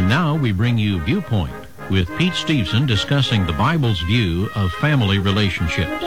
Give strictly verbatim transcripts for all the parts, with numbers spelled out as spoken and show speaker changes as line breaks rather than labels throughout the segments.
And now we bring you Viewpoint with Pete Stevenson discussing the Bible's view of family relationships.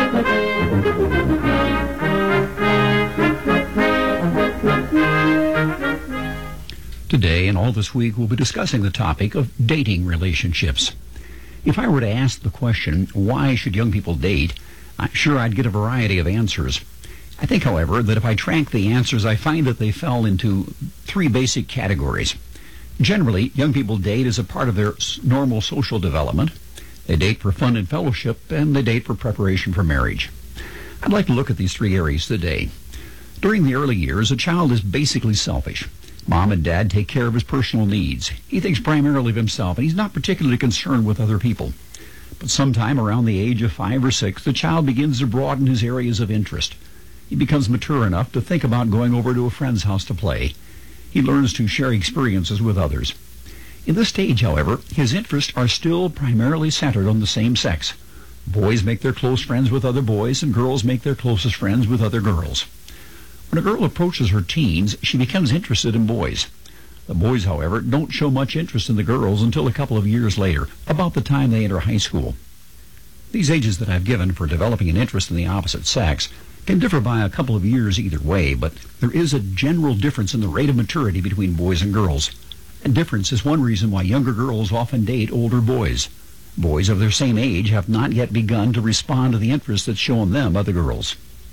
Today and all this week we'll be discussing the topic of dating relationships. If I were to ask the question, why should young people date, I'm sure I'd get a variety of answers. I think, however, that if I track the answers, I find that they fell into three basic categories. Generally, young people date as a part of their normal social development. They date for fun and fellowship, and they date for preparation for marriage. I'd like to look at these three areas today. During the early years, a child is basically selfish. Mom and Dad take care of his personal needs. He thinks primarily of himself, and he's not particularly concerned with other people. But sometime around the age of five or six, the child begins to broaden his areas of interest. He becomes mature enough to think about going over to a friend's house to play. He learns to share experiences with others. In this stage, however, his interests are still primarily centered on the same sex. Boys make their close friends with other boys, and girls make their closest friends with other girls. When a girl approaches her teens, she becomes interested in boys. The boys, however, don't show much interest in the girls until a couple of years later, about the time they enter high school. These ages that I've given for developing an interest in the opposite sex can differ by a couple of years either way, but there is a general difference in the rate of maturity between boys and girls. That difference is one reason why younger girls often date older boys. Boys of their same age have not yet begun to respond to the interest that's shown them by the girls.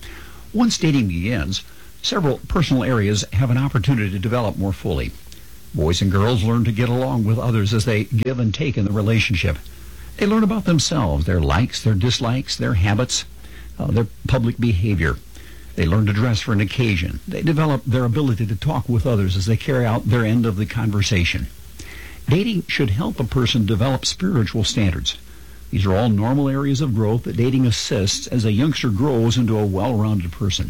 Once dating begins, several personal areas have an opportunity to develop more fully. Boys and girls learn to get along with others as they give and take in the relationship. They learn about themselves, their likes, their dislikes, their habits, Uh, their public behavior. They learn to dress for an occasion. They develop their ability to talk with others as they carry out their end of the conversation. Dating should help a person develop spiritual standards. These are all normal areas of growth that dating assists as a youngster grows into a well-rounded person.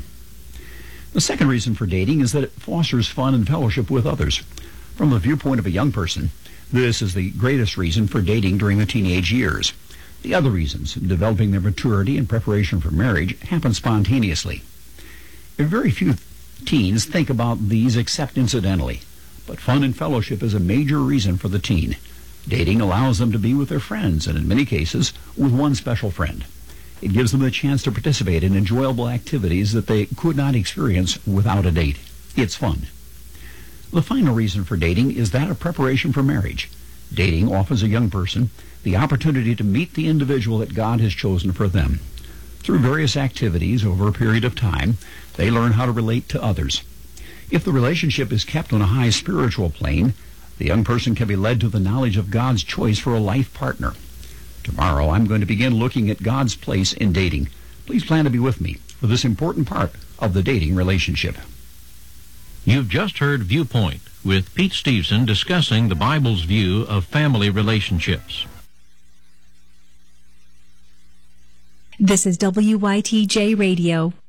The second reason for dating is that it fosters fun and fellowship with others. From the viewpoint of a young person, this is the greatest reason for dating during the teenage years. The other reasons, developing their maturity and preparation for marriage, happen spontaneously. Very few teens think about these except incidentally, but fun and fellowship is a major reason for the teen. Dating allows them to be with their friends, and in many cases, with one special friend. It gives them the chance to participate in enjoyable activities that they could not experience without a date. It's fun. The final reason for dating is that of preparation for marriage. Dating offers a young person the opportunity to meet the individual that God has chosen for them. Through various activities over a period of time, they learn how to relate to others. If the relationship is kept on a high spiritual plane, the young person can be led to the knowledge of God's choice for a life partner. Tomorrow, I'm going to begin looking at God's place in dating. Please plan to be with me for this important part of the dating relationship.
You've just heard Viewpoint with Pete Stevenson discussing the Bible's view of family relationships.
This is W Y T J Radio.